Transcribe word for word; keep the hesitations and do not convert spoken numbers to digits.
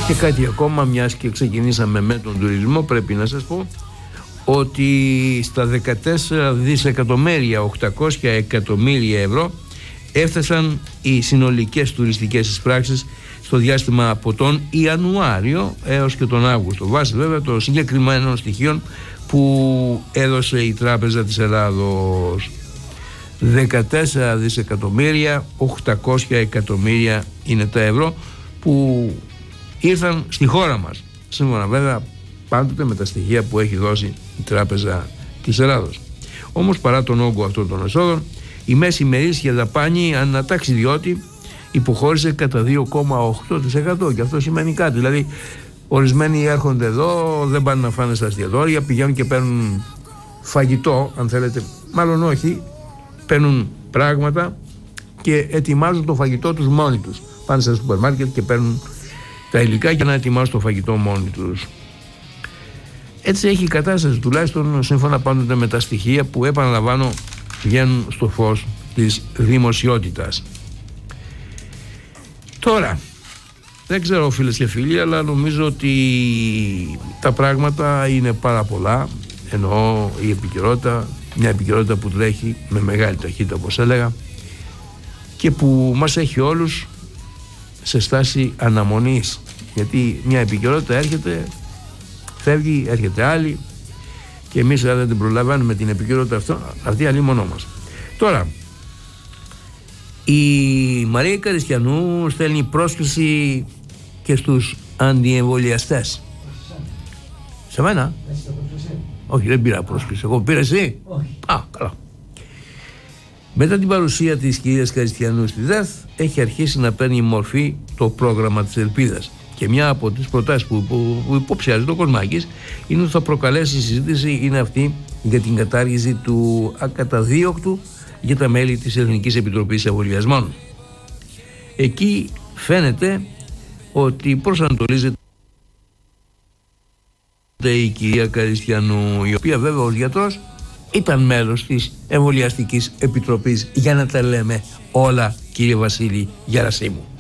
Και κάτι ακόμα, μιας και ξεκινήσαμε με τον τουρισμό, πρέπει να σας πω ότι στα δεκατέσσερα δισεκατομμύρια οκτακόσια εκατομμύρια ευρώ έφτασαν οι συνολικές τουριστικές εισπράξεις στο διάστημα από τον Ιανουάριο έως και τον Αύγουστο, βάσει βέβαια των συγκεκριμένων στοιχείων που έδωσε η Τράπεζα της Ελλάδος. Δεκατέσσερα δισεκατομμύρια οκτακόσια εκατομμύρια είναι τα ευρώ που ήρθαν στη χώρα μας, σύμφωνα βέβαια πάντοτε με τα στοιχεία που έχει δώσει η Τράπεζα της Ελλάδος. Όμως παρά τον όγκο αυτών των εσόδων, η μέση ημερήσια δαπάνη ανά ταξιδιώτη υποχώρησε κατά δύο κόμμα οκτώ τοις εκατό και αυτό σημαίνει κάτι. Δηλαδή ορισμένοι έρχονται εδώ, δεν πάνε να φάνε στα εστιατόρια, πηγαίνουν και παίρνουν φαγητό, αν θέλετε, μάλλον όχι, παίρνουν πράγματα και ετοιμάζουν το φαγητό τους μόνοι τους. Πάνε στα σούπερ μάρκετ και παίρνουν τα υλικά για να ετοιμάσουν το φαγητό μόνοι τους. Έτσι έχει η κατάσταση, τουλάχιστον σύμφωνα πάντοτε με τα στοιχεία που, επαναλαμβάνω, βγαίνουν στο φως της δημοσιότητας. Τώρα, δεν ξέρω φίλες και φίλοι, αλλά νομίζω ότι τα πράγματα είναι πάρα πολλά. Εννοώ η επικαιρότητα, μια επικαιρότητα που τρέχει με μεγάλη ταχύτητα, όπως έλεγα, και που μας έχει όλους σε στάση αναμονής, γιατί μια επικαιρότητα έρχεται, φεύγει, έρχεται άλλη και εμείς δεν την προλαβαίνουμε την επικαιρότητα αυτό, αυτή αλίμονό μας. Τώρα, η Μαρία Καριστιανού στέλνει πρόσκληση και στους αντιεμβολιαστές. Σε μένα? Όχι, δεν πήρα πρόσκληση. Εγώ πήρα εσύ? Όχι. Α, καλά. Μετά την παρουσία της κυρίας Καριστιανού στη ΔΕΘ, έχει αρχίσει να παίρνει μορφή το πρόγραμμα της Ελπίδας. Και μια από τις προτάσεις που, που, που υποψιάζει το Κοσμάκης είναι ότι θα προκαλέσει η συζήτηση, είναι αυτή για την κατάργηση του ακαταδίωκτου για τα μέλη της Εθνικής Επιτροπής Εμβολιασμών. Εκεί φαίνεται ότι προσανατολίζεται η κυρία Καριστιανού, η οποία βέβαια ως γιατρός ήταν μέλος της Εμβολιαστικής Επιτροπής, για να τα λέμε όλα, κύριε Βασίλη Γερασίμου.